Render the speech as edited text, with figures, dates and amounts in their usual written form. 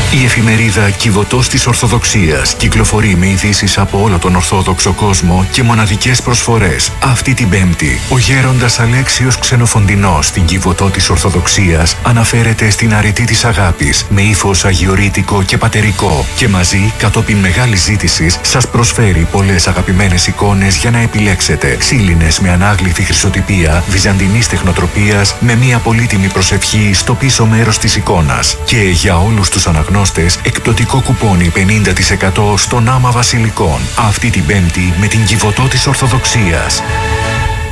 Η εφημερίδα Κιβωτός της Ορθοδοξίας κυκλοφορεί με ειδήσεις από όλο τον Ορθόδοξο κόσμο και μοναδικές προσφορές. Αυτή την Πέμπτη, ο γέροντας Αλέξιος Ξενοφοντινός στην Κιβωτό της Ορθοδοξίας αναφέρεται στην αρετή της αγάπης με ύφος αγιορείτικο και πατερικό και μαζί, κατόπιν μεγάλης ζήτησης, σας προσφέρει πολλές αγαπημένες εικόνες για να επιλέξετε. Ξύλινες με ανάγλυφη χρυσοτυπία βυζαντινής τεχνοτροπίας με μια πολύτιμη προσευχή στο πίσω μέρος της εικόνας. Και για όλους τους αναγνώστες, εκπτωτικό κουπόνι 50% στον Άμα Βασιλικών. Αυτή την Πέμπτη με την Κιβωτό της Ορθοδοξίας.